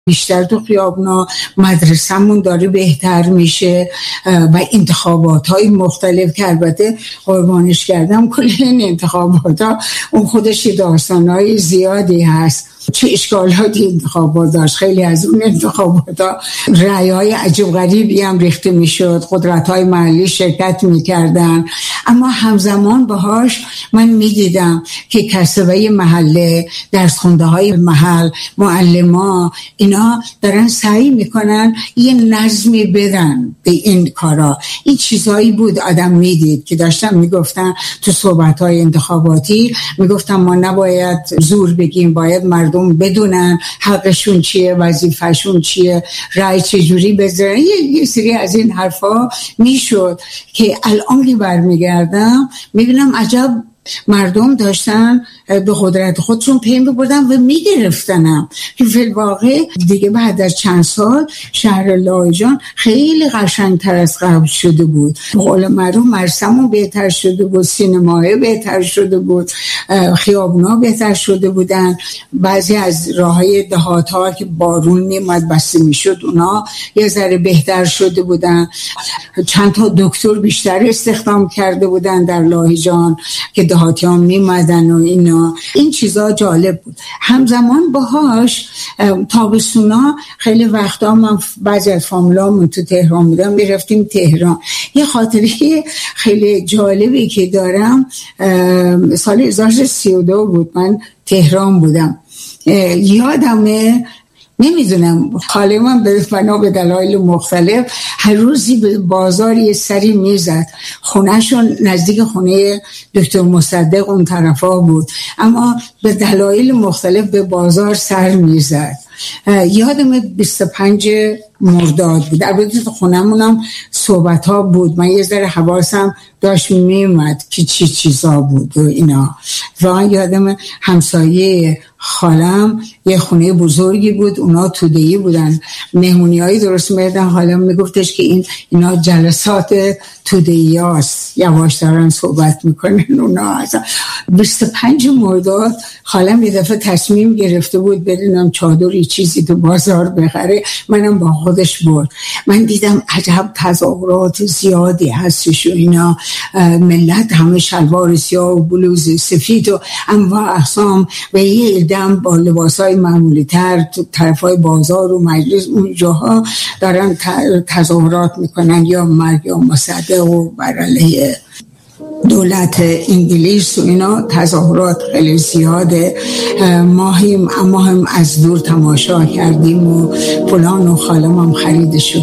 بیشتر تو خیابنا، مدرسه‌مون داره بهتر میشه و انتخابات‌های مختلف که البته قربانش کردم کل این انتخابات‌ها اون خودش داستان‌های زیادی هست. چه اشکالاتی انتخابات داشت. خیلی از اون انتخابات‌ها رأی‌های عجیب غریبی هم ریخته میشد، قدرت‌های محلی شرکت می‌کردن، اما همزمان باهاش من می‌دیدم که کسبه محله، درس‌خونده‌های محل، معلم‌ها اینا دارن سعی می‌کنن یه نظمی بدن به این کارا. این چیزایی بود آدم می‌دید که داشتن میگفتن تو صحبت‌های انتخاباتی، میگفتن ما نباید زور بگیم، باید مردم بدونن حقشون چیه، وظیفه‌شون چیه، رأی چجوری بذارن. یه سری از این حرفا میشد که الان که برمیگردم میبینم عجب مردم داشتن به قدرت خودشون پی می‌بردن و میگرفتنم که فی الواقع دیگه بعد از چند سال شهر لاهیجان خیلی قشنگتر از قبل شده بود. قول معروف مرسمون بهتر شده بود، سینمای بهتر شده بود، خیابونا بهتر شده بودن، بعضی از راههای دهات‌ها که بارون میومد بسته میشد اونا یه ذره بهتر شده بودن. چند تا دکتر بیشتر استخدام کرده بودن در لاهیجان که دهاتیان میمدن و اینا. این چیزا جالب بود. همزمان باهاش تابستونا خیلی وقتا من بعضی از فامیلامون تو تهران بودم، میرفتیم تهران. یه خاطره خیلی جالبی که دارم، سال 1032 بود من تهران بودم. یادمه، نمیدونم، خاله من به دلایل مختلف هر روزی به بازار یه سری میزد. خونهشون نزدیک خونه دکتر مصدق اون طرفا بود، اما به دلایل مختلف به بازار سر میزد. یادم 25 مرداد بود. البته تو خونمونم صحبت ها بود، من یه ذره حواسم داشت میومد که چی چیزا بود و اینا. واقعا یادم همسایه خالم یه خونه بزرگی بود، اونا توده‌ای بودن، مهمونیایی درست می‌کردن. خالم میگفتش که اینا جلسات توده‌ای هاست، یواش دارن صحبت میکنن اونا. 25 مرداد خالم یه دفعه تصمیم گرفته بود برینم چادری چیزی تو بازار بخره، منم با خودش برد. من دیدم عجب تظاهرات زیادی هستش و اینا، ملت همه شلوار سیاه و بلوز سفید و انواع اقسام و یه دم با لباسای معمولی تر تو طرفای بازار و مجلس اون جاها دارن تظاهرات میکنن، یا مرگ یا مصدق و بر علیه دولت انگلیس و اینا. تظاهرات خیلی زیاده. ما هم از دور تماشا کردیم و فلان و خالم هم خریدشو